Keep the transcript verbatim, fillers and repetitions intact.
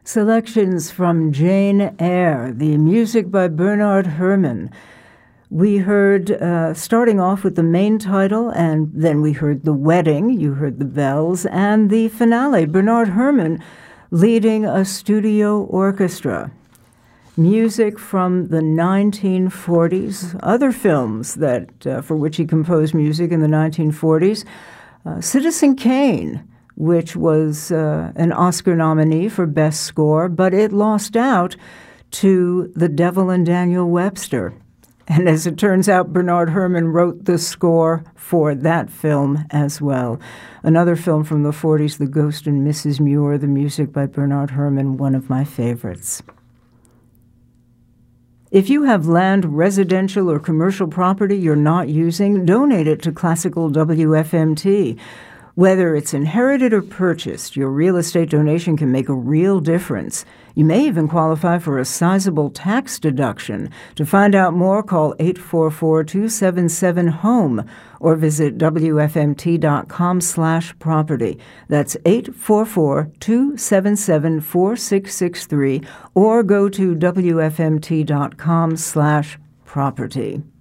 Selections from Jane Eyre, the music by Bernard Herrmann. We heard, uh, starting off with the main title, and then we heard The Wedding, you heard the bells, and the finale, Bernard Herrmann leading a studio orchestra. Music from the nineteen forties, other films that uh, for which he composed music in the nineteen forties, uh, Citizen Kane, which was uh, an Oscar nominee for Best Score, but it lost out to The Devil and Daniel Webster. And as it turns out, Bernard Herrmann wrote the score for that film as well. Another film from the forties, The Ghost and Missus Muir, the music by Bernard Herrmann, one of my favorites. If you have land, residential, or commercial property you're not using, donate it to Classical W F M T. Whether it's inherited or purchased, your real estate donation can make a real difference. You may even qualify for a sizable tax deduction. To find out more, call eight four four, two seven seven, HOME or visit W F M T dot com slash property. That's eight four four, two seven seven, four six six three or go to W F M T dot com slash property.